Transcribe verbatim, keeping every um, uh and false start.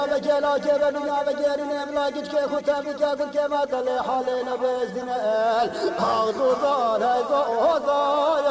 ve gela kebe dünya ve gerin emlakit ke kutebi ke kut ke madale haline bezdine el ağzuzan eyzo ozaya